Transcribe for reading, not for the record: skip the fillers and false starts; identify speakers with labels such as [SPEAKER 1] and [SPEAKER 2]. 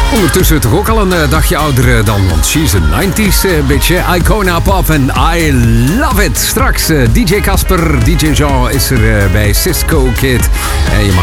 [SPEAKER 1] Ondertussen toch ook al een dagje ouder dan, want she's a 90s beetje. Icona Pop en I Love It. Straks DJ Casper, DJ Jean is er bij Cisco Kid. En je mag